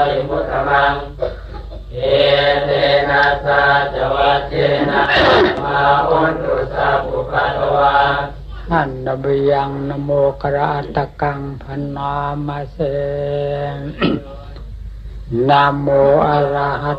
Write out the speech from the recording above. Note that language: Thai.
มุตตมังเอเตนะสาจวัชเชนะมาอุนตุสัพพุปะตวาอันนบยังนโมกราตกังพนามเสนะโมอะระหะ